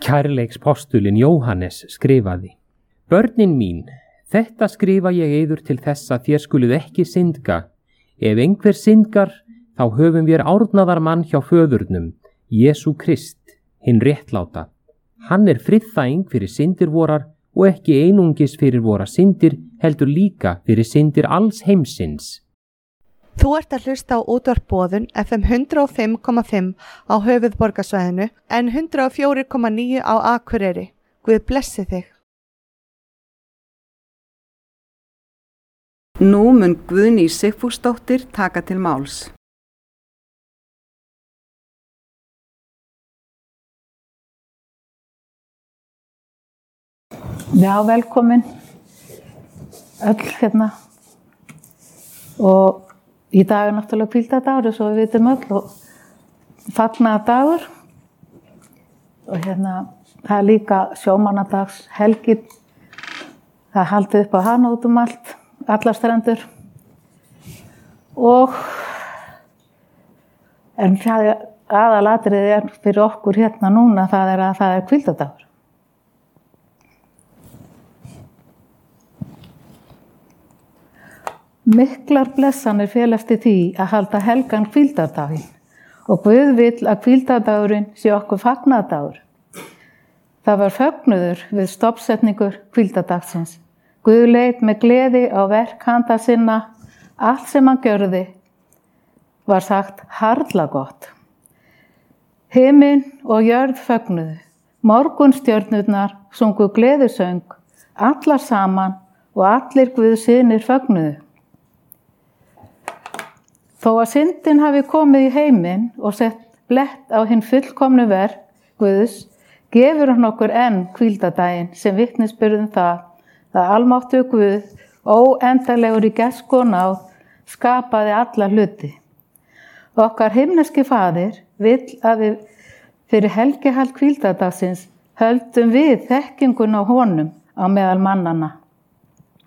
Kærleikspostulinn Jóhannes skrifaði: Börnin mín, þetta skrifa ég yður til þess að þér skuluð ekki syndga. Ef einhver syndgar, þá höfum við árnaðarmann hjá föðurnum, Jesú Krist, hinn réttláta. Hann friðþæging fyrir syndir vorar og ekki einungis fyrir vora syndir, heldur líka fyrir syndir alls heimsins. Þú ert að hlusta á útvarpboðun FM 105,5 á höfuðborgarsvæðinu en 104,9 á Akureyri. Guð blessi þig. Nú mun Guðný Sigfúsdóttir taka til máls. Já, velkomin öll hérna og í dag náttúrulega hvíldardagur svo við vitum öll og fagnaðardagur og hérna það líka sjómannadags helgin, það haldið upp á hana út allt, allar strendur og en aðalatriðið fyrir okkur hérna núna það að það hvíldardagur. Miklar blessanir fel eftir því að halda helgan hvíldardaginn og Guð vill að hvíldardagurinn sé okkur fagnaðardagur. Það var fögnuður við stofnsetningur hvíldardagsins. Guð leit með gleði á verk handa sinna, allt sem hann gjörði var sagt harla gott. Himinn og jörð fögnuðu, morgunstjörnurnar sungu gleðisöng, allar saman og allir Guðs synir fögnuðu. Þó að syndin hafi komið í heiminn og sett blett á hinn fullkomnu verk Guðs, gefur hann okkur enn hvíldardaginn sem vitnisburð það að almáttugur Guð, óendanlegur í gæsku og náð, skapaði alla hluti. Okkar himneski Faðir vill að við fyrir helgihald hvíldardagsins höldum við þekkingun á honum á meðal mannanna.